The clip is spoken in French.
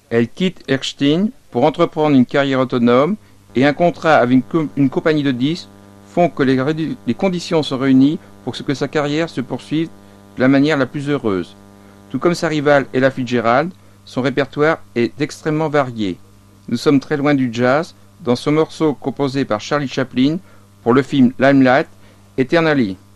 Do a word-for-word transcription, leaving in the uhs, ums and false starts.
Elle quitte Erskine pour entreprendre une carrière autonome et un contrat avec une, co- une compagnie de disques font que les, rédu- les conditions sont réunies pour que sa carrière se poursuive de la manière la plus heureuse. Tout comme sa rivale Ella Fitzgerald, son répertoire est extrêmement varié. Nous sommes très loin du jazz dans ce morceau composé par Charlie Chaplin pour le film Limelight, Eternally.